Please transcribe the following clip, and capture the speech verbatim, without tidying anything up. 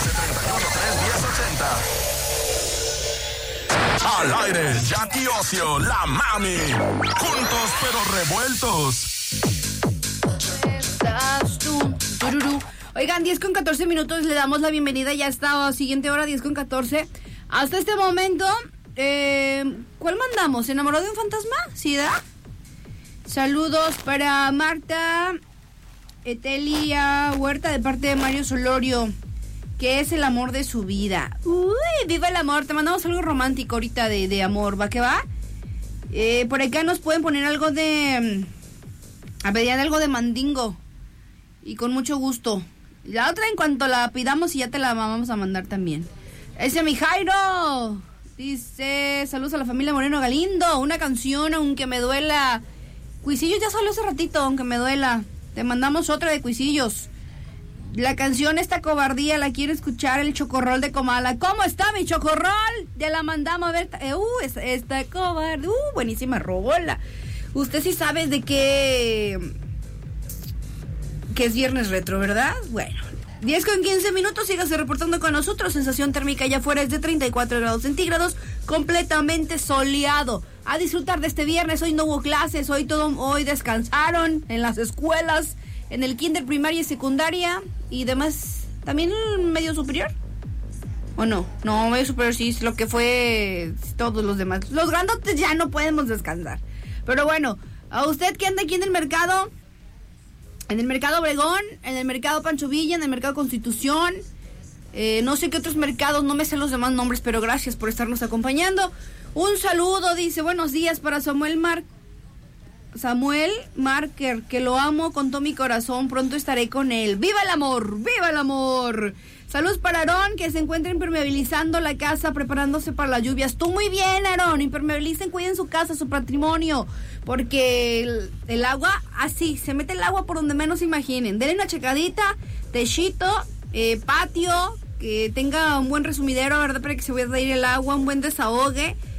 treinta y uno, tres, diez, ochenta. Al aire, Jackie Ocio, la mami. Juntos pero revueltos. Estás tú, tururú. Oigan, diez con catorce minutos, le damos la bienvenida ya a esta siguiente hora, diez con catorce. Hasta este momento, eh, ¿cuál mandamos? ¿Enamorado de un fantasma? ¿Sí, da? Saludos para Marta Etelia Huerta de parte de Mario Solorio, que es el amor de su vida. Uy, viva el amor. Te mandamos algo romántico ahorita de, de amor, ¿va que va? Eh, por acá nos pueden poner algo de... A pedir algo de Mandingo. Y con mucho gusto. La otra en cuanto la pidamos y ya te la vamos a mandar también. Ese mi Jairo. Dice, saludos a la familia Moreno Galindo. Una canción, aunque me duela. Cuisillos ya salió hace ratito, aunque me duela. Te mandamos otra de Cuisillos. La canción Esta Cobardía la quiere escuchar el Chocorrol de Comala. ¿Cómo está mi Chocorrol? Ya la mandamos a ver. Eh, uh, esta, esta cobardía. Uh, buenísima rola. Usted sí sabe de qué... que es viernes retro, ¿verdad? Bueno, diez con quince minutos, sígase reportando con nosotros. Sensación térmica allá afuera es de treinta y cuatro grados centígrados, completamente soleado. A disfrutar de este viernes. Hoy no hubo clases, hoy todo, hoy descansaron en las escuelas, en el kinder, primaria y secundaria y demás. ¿También el medio superior? ¿O no? No, medio superior sí, es lo que fue todos los demás. Los grandotes ya no podemos descansar. Pero bueno, a usted que anda aquí en el mercado, en el mercado Obregón, en el mercado Pancho Villa, en el mercado Constitución, eh, no sé qué otros mercados, no me sé los demás nombres, pero gracias por estarnos acompañando. Un saludo, dice, buenos días para Samuel Mar... Samuel Marker, que lo amo con todo mi corazón, pronto estaré con él. ¡Viva el amor! ¡Viva el amor! Saludos para Aarón, que se encuentra impermeabilizando la casa, preparándose para las lluvias. Tú muy bien, Aarón, impermeabilicen, cuiden su casa, su patrimonio, porque el, el agua, así, se mete el agua por donde menos imaginen. Denle una checadita, techito, eh, patio, que tenga un buen resumidero, ¿verdad? Para que se vaya a ir el agua, un buen desahogue.